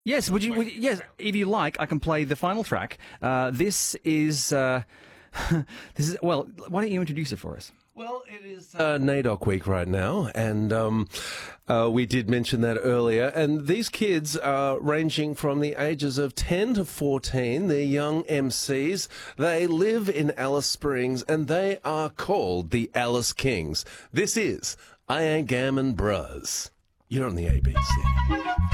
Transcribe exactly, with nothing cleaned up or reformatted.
Yes, would you? Would, yes, if you like, I can play the final track. Uh, this is uh, this is well. Why don't you introduce it for us? Well, it is uh, NAIDOC week right now, and um, uh, we did mention that earlier. And these kids are ranging from the ages of ten to fourteen. They're young M Cs. They live in Alice Springs, and they are called the Alice Kings. This is I Ain't Gammon Bros. You're on the A B C.